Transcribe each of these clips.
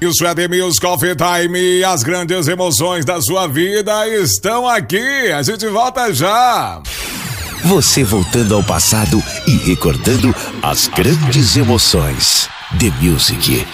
Isso é The Music Coffee Time. As grandes emoções da sua vida estão aqui. A gente volta já. Você voltando ao passado e recordando as grandes emoções. The Music.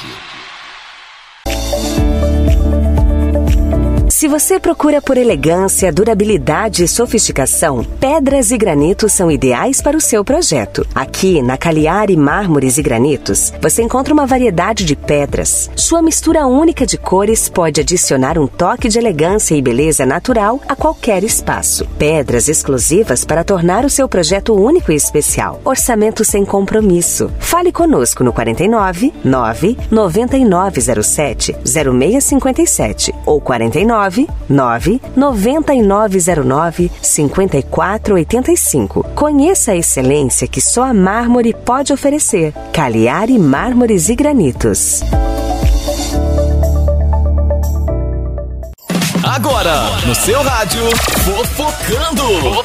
Se você procura por elegância, durabilidade e sofisticação, pedras e granitos são ideais para o seu projeto. Aqui, na Cagliari Mármores e Granitos, você encontra uma variedade de pedras. Sua mistura única de cores pode adicionar um toque de elegância e beleza natural a qualquer espaço. Pedras exclusivas para tornar o seu projeto único e especial. Orçamento sem compromisso. Fale conosco no 49 9 9907 0657 ou 49 9 9909 5485. Conheça a excelência que só a mármore pode oferecer. Cagliari Mármores e Granitos. Agora, no seu rádio, Fofocando.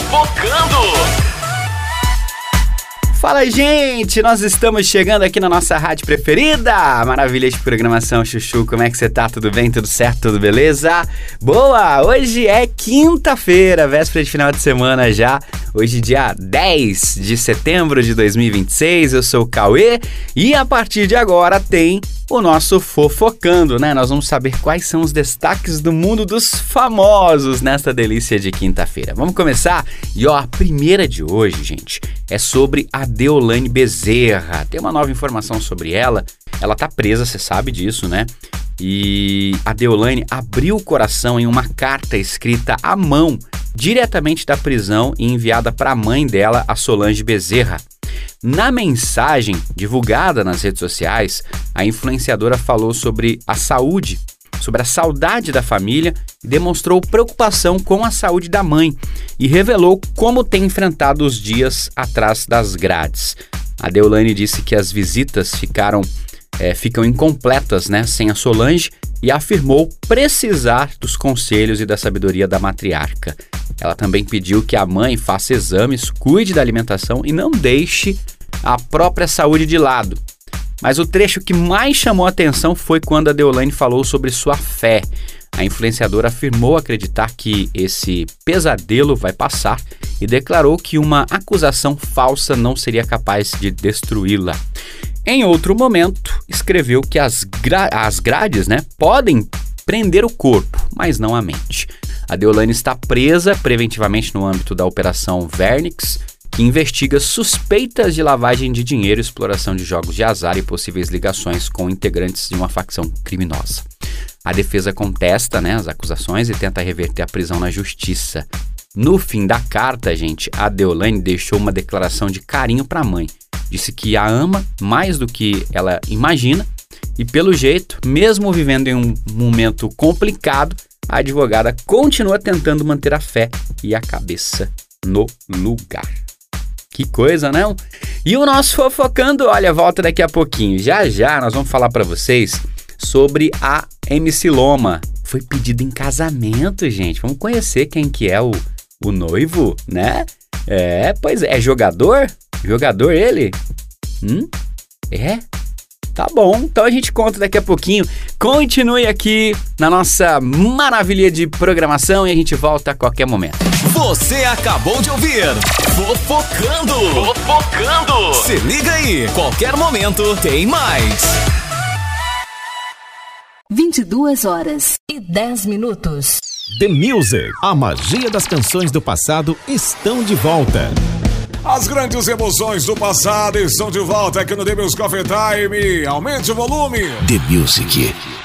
Fala, gente! Nós estamos chegando aqui na nossa rádio preferida. Maravilha de programação, Chuchu. Como é que você tá? Tudo bem? Tudo certo? Tudo beleza? Boa! Hoje é quinta-feira, véspera de final de semana já. Hoje, dia 10 de setembro de 2026. Eu sou o Cauê e a partir de agora tem o nosso Fofocando, né? Nós vamos saber quais são os destaques do mundo dos famosos nesta delícia de quinta-feira. Vamos começar? E ó, a primeira de hoje, gente, é sobre a Deolane Bezerra. Tem uma nova informação sobre ela. Ela tá presa, você sabe disso, né? E a Deolane abriu o coração em uma carta escrita à mão, diretamente da prisão e enviada para a mãe dela, a Solange Bezerra. Na mensagem divulgada nas redes sociais, a influenciadora falou sobre a saúde, sobre a saudade da família e demonstrou preocupação com a saúde da mãe e revelou como tem enfrentado os dias atrás das grades. A Deolane disse que as visitas ficam incompletas, né, sem a Solange, e afirmou precisar dos conselhos e da sabedoria da matriarca. Ela também pediu que a mãe faça exames, cuide da alimentação e não deixe a própria saúde de lado. Mas o trecho que mais chamou a atenção foi quando a Deolane falou sobre sua fé. A influenciadora afirmou acreditar que esse pesadelo vai passar e declarou que uma acusação falsa não seria capaz de destruí-la. Em outro momento, escreveu que as grades, né, podem prender o corpo, mas não a mente. A Deolane está presa preventivamente no âmbito da Operação Vernix, que investiga suspeitas de lavagem de dinheiro, exploração de jogos de azar e possíveis ligações com integrantes de uma facção criminosa. A defesa contesta, né, as acusações e tenta reverter a prisão na justiça. No fim da carta, gente, a Deolane deixou uma declaração de carinho para a mãe. Disse que a ama mais do que ela imagina e, pelo jeito, mesmo vivendo em um momento complicado, a advogada continua tentando manter a fé e a cabeça no lugar. Que coisa, não? E o nosso Fofocando, olha, volta daqui a pouquinho. Já já nós vamos falar para vocês sobre a MC Loma. Foi pedido em casamento, gente. Vamos conhecer quem que é o noivo, né? Pois é jogador? Jogador ele? É? Tá bom, então a gente conta daqui a pouquinho. Continue aqui na nossa maravilha de programação e a gente volta a qualquer momento. Você acabou de ouvir Fofocando. Se liga aí, qualquer momento tem mais. 22h10. The Music. A magia das canções do passado estão de volta. As grandes emoções do passado estão de volta aqui no The Music Coffee Time. Aumente o volume. The Music.